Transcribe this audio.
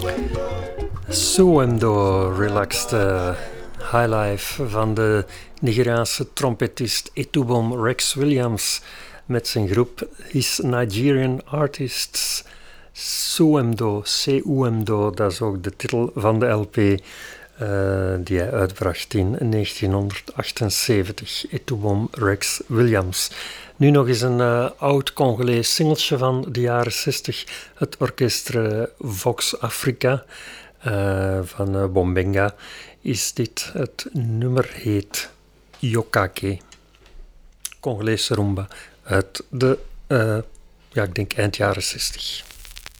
Soemdo, relaxed highlife van de Nigeriaanse trompetist Etubom Rex Williams met zijn groep His Nigerian Artists. Soemdo, C-U-M-D-O, dat is ook de titel van de LP die hij uitbracht in 1978. Etubom Rex Williams. Nu nog eens een oud Congolees singeltje van de jaren 60. Het orkestre Vox Africa van Bombenga is dit. Het nummer heet Yokake. Congolese rumba uit de, ik denk eind jaren 60.